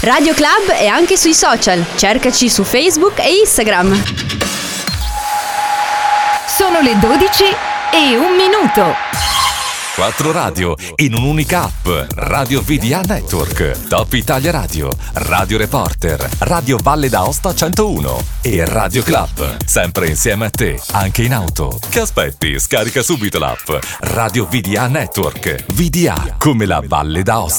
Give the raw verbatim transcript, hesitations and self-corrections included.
Radio Club è anche sui social, cercaci su Facebook e Instagram. Sono le dodici e un minuto. Quattro radio in un'unica app. Radio V D A Network, Top Italia Radio, Radio Reporter, Radio Valle d'Aosta centouno e Radio Club. Sempre insieme a te, anche in auto. Che aspetti? Scarica subito l'app Radio V D A Network. V D A come la Valle d'Aosta.